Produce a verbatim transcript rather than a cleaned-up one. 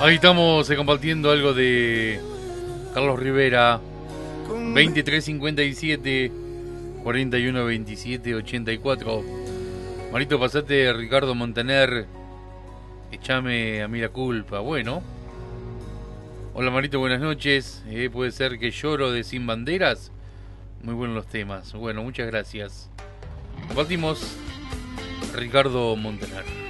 Ahí estamos eh, compartiendo algo de Carlos Rivera. Veintitrés cincuenta y siete cuarenta y uno veintisiete ochenta y cuatro. Marito, pasate Ricardo Montaner. Échame a mí la culpa. Bueno. Hola Marito, buenas noches. Eh, ¿Puede ser que lloro de Sin Banderas? Muy buenos los temas. Bueno, muchas gracias. Compartimos Ricardo Montaner.